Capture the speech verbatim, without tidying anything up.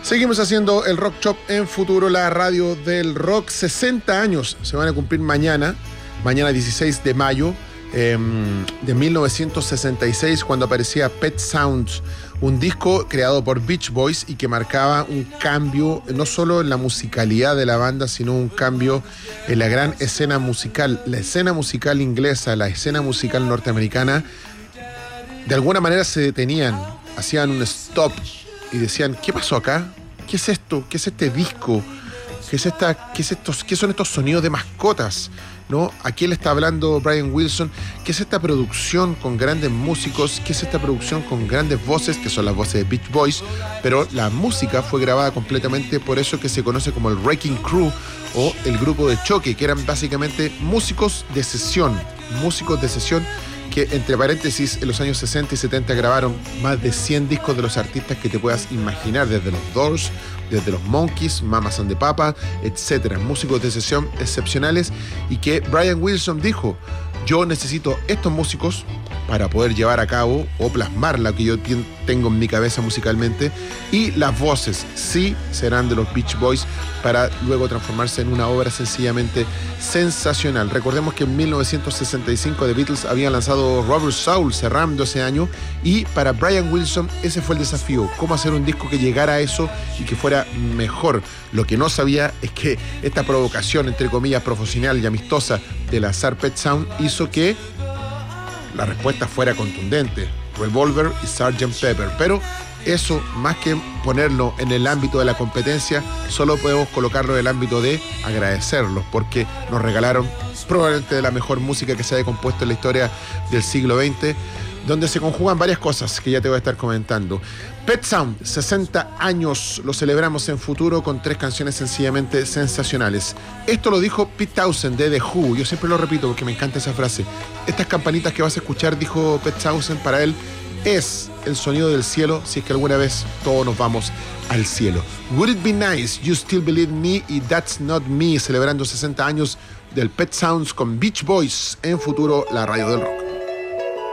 Seguimos haciendo el Rock Shop en Futuro, la radio del rock. sesenta años se van a cumplir mañana, mañana dieciséis de mayo eh, de mil novecientos sesenta y seis, cuando aparecía Pet Sounds, un disco creado por Beach Boys y que marcaba un cambio no solo en la musicalidad de la banda, sino un cambio en la gran escena musical. La escena musical inglesa, la escena musical norteamericana, de alguna manera se detenían, hacían un stop y decían, ¿qué pasó acá? ¿Qué es esto? ¿Qué es este disco? ¿Qué es esta, qué es estos, qué son estos sonidos de mascotas? ¿No? Aquí le está hablando Brian Wilson. ¿Qué es esta producción con grandes músicos? ¿Qué es esta producción con grandes voces? Que son las voces de Beach Boys. Pero la música fue grabada completamente, por eso que se conoce como el Wrecking Crew o el grupo de choque, que eran básicamente músicos de sesión. Músicos de sesión que, entre paréntesis, en los años sesenta y setenta grabaron más de cien discos de los artistas que te puedas imaginar, desde los Doors, desde los Monkees, Mamas and the Papas, etcétera. Músicos de sesión excepcionales, y que Brian Wilson dijo, yo necesito estos músicos para poder llevar a cabo o plasmar lo que yo tengo en mi cabeza musicalmente, y las voces sí serán de los Beach Boys, para luego transformarse en una obra sencillamente sensacional. Recordemos que en mil novecientos sesenta y cinco The Beatles habían lanzado Rubber Soul, cerrando ese año, y para Brian Wilson ese fue el desafío, cómo hacer un disco que llegara a eso y que fuera mejor. Lo que no sabía es que esta provocación, entre comillas, profesional y amistosa de lanzar Pet Sound hizo que la respuesta fuera contundente, Revolver y sergeant Pepper. Pero eso, más que ponerlo en el ámbito de la competencia, solo podemos colocarlo en el ámbito de agradecerlos, porque nos regalaron probablemente la mejor música que se haya compuesto en la historia del siglo veinte, donde se conjugan varias cosas que ya te voy a estar comentando. Pet Sound, sesenta años, lo celebramos en Futuro con tres canciones sencillamente sensacionales. Esto lo dijo Pete Townshend de The Who, yo siempre lo repito porque me encanta esa frase. Estas campanitas que vas a escuchar, dijo Pete Townshend, para él es el sonido del cielo, si es que alguna vez todos nos vamos al cielo. Would it be nice, You Still Believe Me y That's Not Me, celebrando sesenta años del Pet Sounds con Beach Boys en Futuro, la radio del rock.